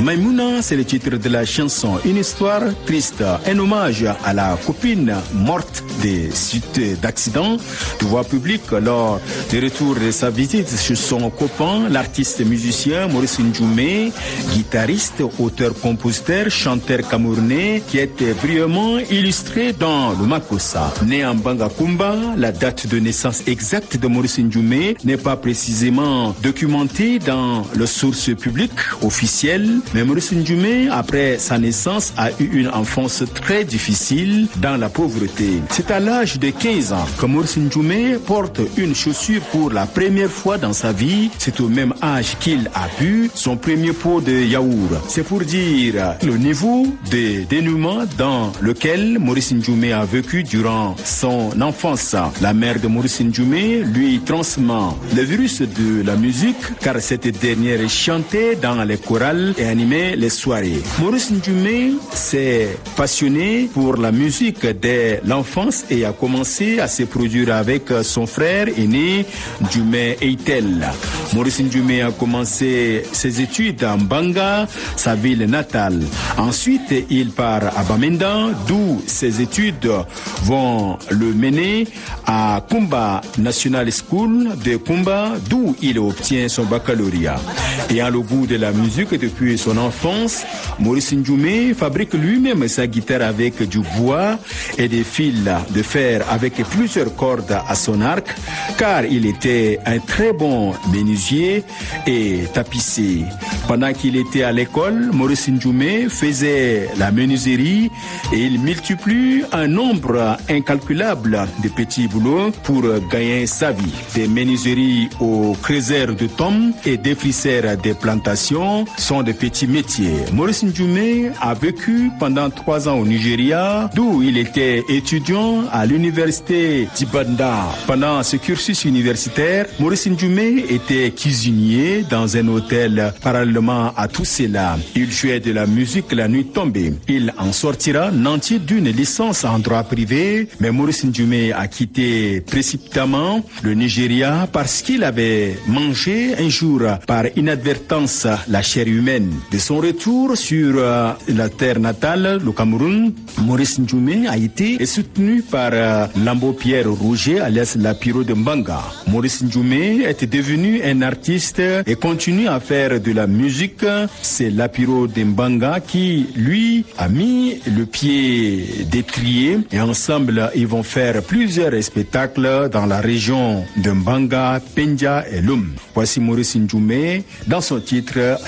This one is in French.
Maïmouna, c'est le titre de la chanson. Une histoire triste, un hommage à la copine morte des suites d'accidents de voie publique lors du retour de sa visite chez son copain, l'artiste musicien Maurice Ndjoumé, guitariste, auteur-compositeur, chanteur camerounais qui était brillamment illustré dans le Makossa. Né en Bangakumba, la date de naissance exacte de Maurice Ndjoumé n'est pas précisément documentée dans les sources publiques officielles, mais Maurice Ndjoumé, après sa naissance, a eu une enfance très difficile dans la pauvreté. C'est à l'âge de 15 ans que Maurice Ndjoumé porte une chaussure pour la première fois dans sa vie. C'est au même âge qu'il a bu son premier pot de yaourt. C'est pour dire le niveau de dénuement dans lequel Maurice Ndjoumé a vécu durant son enfance. La mère de Maurice Ndjoumé lui transmet le virus de la musique car cette dernière chantait dans les chorales et animait les soirées. Maurice Ndjoumé s'est passionné pour la musique dès l'enfance et a commencé à se produire avec son frère aîné Ndjoumé Eitel. Maurice Ndjoumé a commencé ses études en Banga, sa ville natale. Ensuite, il part à Bamenda, d'où ses études vont le mener à Kumba National School de Kumba, d'où il obtient son baccalauréat. Ayant le goût de la musique depuis son enfance, Maurice Ndjoumé fabrique lui-même sa guitare avec du bois et des fils de fer avec plusieurs cordes à son arc, car il était un très bon menuisier et tapissier. Pendant qu'il était à l'école, Maurice Ndjoumé faisait la menuiserie et il multiplie un nombre incalculable de petits boulots pour gagner sa vie. Des menuiseries aux creuseurs de tombes et des frisseurs des plantations sont de petits métiers. Maurice Ndjoumé a vécu pendant 3 ans au Nigeria, d'où il était étudiant à l'université d'Ibanda. Pendant ce cursus universitaire, Maurice Ndjoumé était cuisinier dans un hôtel. Parallèlement à tout cela, il jouait de la musique la nuit tombée. Il en sortira nanti d'une licence en droit privé, mais Maurice Ndjoumé a quitté précipitamment le Nigeria parce qu'il avait mangé un jour par inadvertance la chair humaine. De son retour sur la terre natale, le Cameroun, Maurice Ndjoumé a été soutenu par Lambo Pierre Rouget, alias Lapiro de Mbanga. Maurice Ndjoumé est devenu un artiste et continue à faire de la musique. C'est Lapiro de Mbanga qui, lui, a mis le pied d'étrier et ensemble, ils vont faire plusieurs spectacles dans la région de Mbanga, Pendja et Lum. Voici Maurice Ndjoumé dans son titre